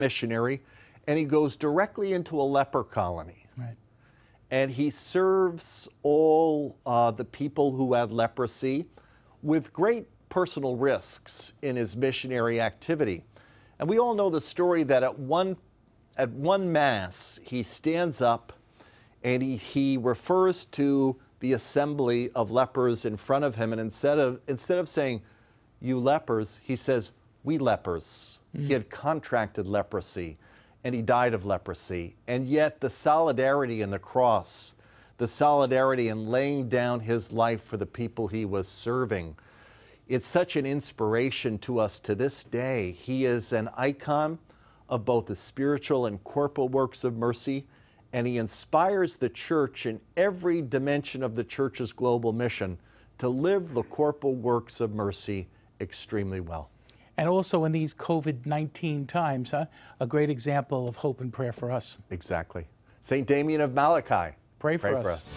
missionary, and he goes directly into a leper colony. Right. And he serves all the people who had leprosy with great personal risks in his missionary activity. And we all know the story that at one Mass, he stands up and he refers to the assembly of lepers in front of him, and instead of saying, "You lepers," he says, "We lepers." Mm-hmm. He had contracted leprosy, and he died of leprosy. And yet the solidarity in the cross, the solidarity in laying down his life for the people he was serving, it's such an inspiration to us to this day. He is an icon of both the spiritual and corporal works of mercy, and he inspires the church in every dimension of the church's global mission to live the corporal works of mercy extremely well. And also in these COVID-19 times, a great example of hope and prayer for us. Exactly. St. Damien of Malachi, pray for us.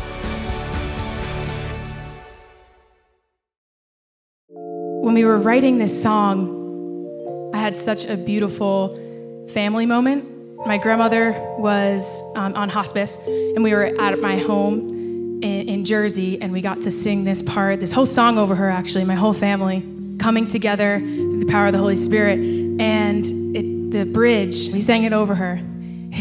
When we were writing this song, I had such a beautiful family moment. My grandmother was on hospice, and we were at my home in Jersey, and we got to sing this whole song over her, actually, my whole family, coming together through the power of the Holy Spirit. And the bridge, we sang it over her.